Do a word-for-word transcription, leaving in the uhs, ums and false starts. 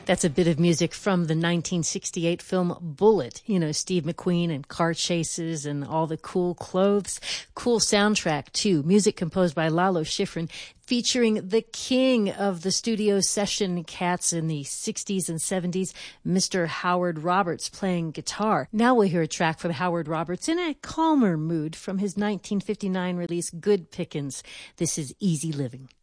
That's a bit of music from the nineteen sixty-eight film Bullitt. You know, Steve McQueen and car chases and all the cool clothes. Cool soundtrack, too. Music composed by Lalo Schifrin, featuring the king of the studio session cats in the sixties and seventies, Mister Howard Roberts, playing guitar. Now we'll hear a track from Howard Roberts in a calmer mood from his nineteen fifty-nine release Good Pickins. This is Easy Living.